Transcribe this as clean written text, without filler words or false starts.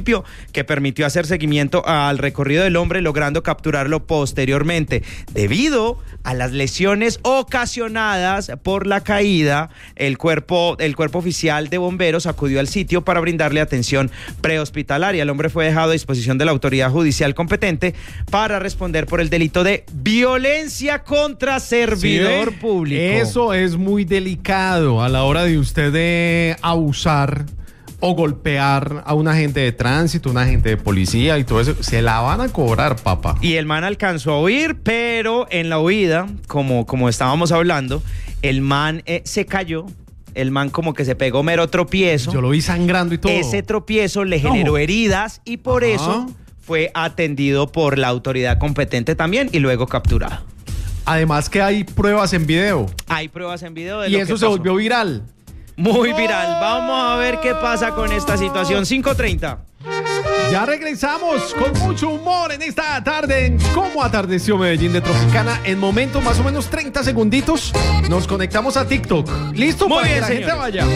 municipio, que permitió hacer seguimiento al recorrido del hombre, logrando capturarlo posteriormente. Debido a las lesiones ocasionadas por la caída, el cuerpo oficial de bomberos acudió al sitio para brindarle atención prehospitalaria. El hombre fue dejado a disposición de la autoridad judicial competente para responder por el delito de violencia contra servidor público. Eso es muy delicado a la hora de usted abusar o golpear a un agente de tránsito, un agente de policía y todo eso. Se la van a cobrar, papá. Y el man alcanzó a huir, pero en la huida, como estábamos hablando, el man se cayó. El man como que se pegó mero tropiezo. Yo lo vi sangrando y todo. Ese tropiezo le generó heridas y por eso fue atendido por la autoridad competente también y luego capturado. Además que hay pruebas en video. Hay pruebas en video de y lo eso que se pasó. volvió viral. Muy viral. Vamos a ver qué pasa con esta situación. 5:30. Ya regresamos con mucho humor en esta tarde en Cómo Atardeció Medellín de Tropicana. En momentos más o menos 30 segunditos nos conectamos a TikTok. ¿Listo? Muy para bien, que la señores. gente vaya.